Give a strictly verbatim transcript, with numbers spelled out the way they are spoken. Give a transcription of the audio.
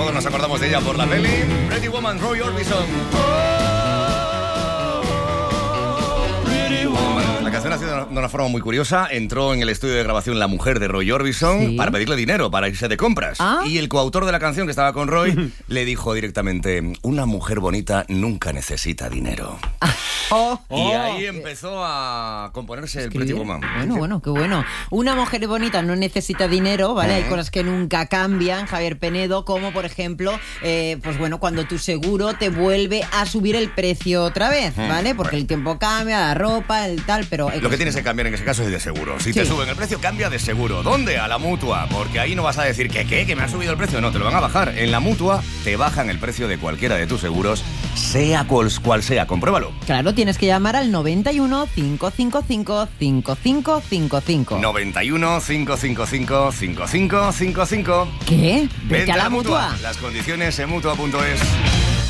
Todos nos acordamos de ella por la peli Pretty Woman, Roy Orbison. La canción ha sido de una forma muy curiosa. Entró en el estudio de grabación la mujer de Roy Orbison, ¿sí?, para pedirle dinero, para irse de compras. ¿Ah? Y el coautor de la canción, que estaba con Roy, le dijo directamente: una mujer bonita nunca necesita dinero. Oh, y oh, ahí empezó a componerse el Pretty Woman. Bueno, bueno, qué bueno. Una mujer bonita no necesita dinero, ¿vale? Hay cosas que nunca cambian, Javier Penedo, como por ejemplo, eh, pues bueno, cuando tu seguro te vuelve a subir el precio otra vez, ¿vale? Porque el tiempo cambia, la ropa, el tal, pero... Lo que tienes que cambiar en ese caso es de seguro. Si sí. te suben el precio, cambia de seguro. ¿Dónde? A la Mutua. Porque ahí no vas a decir que qué, que me ha subido el precio. No, te lo van a bajar. En la Mutua te bajan el precio de cualquiera de tus seguros, sea cual, cual sea. Compruébalo. Claro, tienes que llamar al noventa y uno, cinco cinco cinco, cinco cinco cinco cinco. noventa y uno, cinco cinco cinco, cinco cinco cinco cinco. ¿Qué? Vente a la Mutua. Las condiciones en mutua punto es.